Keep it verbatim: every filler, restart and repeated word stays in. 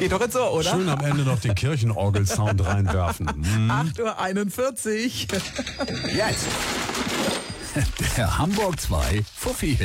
Geht doch jetzt so, oder? Schön am Ende noch den Kirchenorgel-Sound reinwerfen. Mhm. acht Uhr einundvierzig. Jetzt der Hamburg zwei Fuffi.